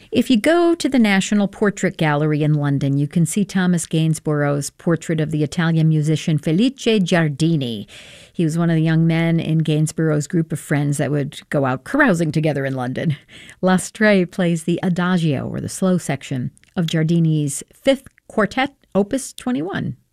If you go to the National Portrait Gallery in London, you can see Thomas Gainsborough's portrait of the Italian musician Felice Giardini. He was one of the young men in Gainsborough's group of friends that would go out carousing together in London. Lastre plays the Adagio, or the slow section, of Giardini's Fifth Quartet, Opus 21.